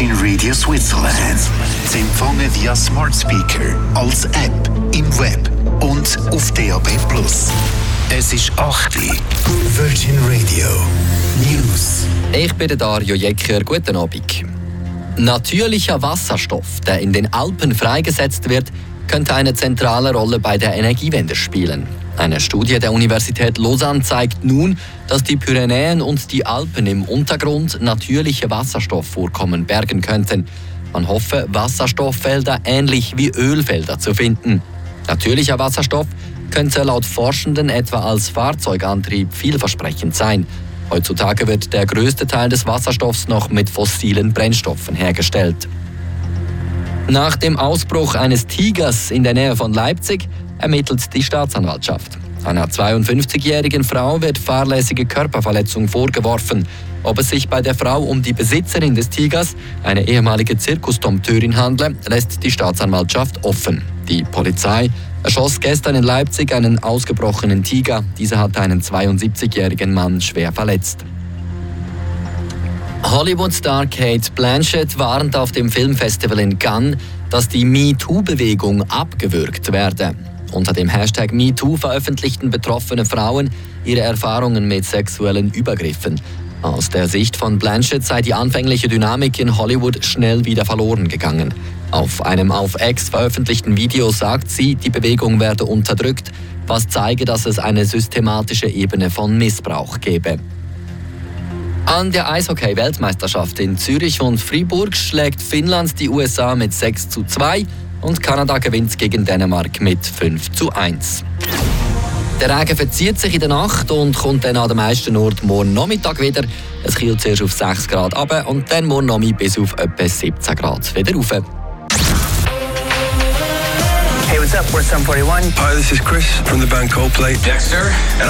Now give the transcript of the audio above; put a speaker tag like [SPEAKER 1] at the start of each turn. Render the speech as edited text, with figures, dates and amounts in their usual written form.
[SPEAKER 1] Virgin Radio Switzerland. Sie empfangen via Smart Speaker, als App, im Web und auf DAB+. Es ist 8 Uhr. Virgin Radio News.
[SPEAKER 2] Ich bin Dario Jecker. Guten Abend. Natürlicher Wasserstoff, der in den Alpen freigesetzt wird, könnte eine zentrale Rolle bei der Energiewende spielen. Eine Studie der Universität Lausanne zeigt nun, dass die Pyrenäen und die Alpen im Untergrund natürliche Wasserstoffvorkommen bergen könnten. Man hoffe, Wasserstofffelder ähnlich wie Ölfelder zu finden. Natürlicher Wasserstoff könnte laut Forschenden etwa als Fahrzeugantrieb vielversprechend sein. Heutzutage wird der größte Teil des Wasserstoffs noch mit fossilen Brennstoffen hergestellt. Nach dem Ausbruch eines Tigers in der Nähe von Leipzig ermittelt die Staatsanwaltschaft. Einer 52-jährigen Frau wird fahrlässige Körperverletzung vorgeworfen. Ob es sich bei der Frau um die Besitzerin des Tigers, eine ehemalige Zirkusdompteurin, handle, lässt die Staatsanwaltschaft offen. Die Polizei erschoss gestern in Leipzig einen ausgebrochenen Tiger. Dieser hat einen 72-jährigen Mann schwer verletzt. Hollywood-Star Cate Blanchett warnt auf dem Filmfestival in Cannes, dass die MeToo-Bewegung abgewürgt werde. Unter dem Hashtag MeToo veröffentlichten betroffene Frauen ihre Erfahrungen mit sexuellen Übergriffen. Aus der Sicht von Blanchett sei die anfängliche Dynamik in Hollywood schnell wieder verloren gegangen. Auf einem auf X veröffentlichten Video sagt sie, die Bewegung werde unterdrückt, was zeige, dass es eine systematische Ebene von Missbrauch gebe. An der Eishockey-Weltmeisterschaft in Zürich und Fribourg schlägt Finnland die USA mit 6:2 und Kanada gewinnt gegen Dänemark mit 5:1. Der Regen verzieht sich in der Nacht und kommt dann an den meisten Orten morgen Nachmittag wieder. Es kühlt zuerst auf 6 Grad runter und dann morgen Nachmittag bis auf etwa 17 Grad wieder rauf.
[SPEAKER 3] Hey, what's up? We're Sum 41.
[SPEAKER 4] Hi, this is Chris from the band Coldplay.
[SPEAKER 5] Dexter. And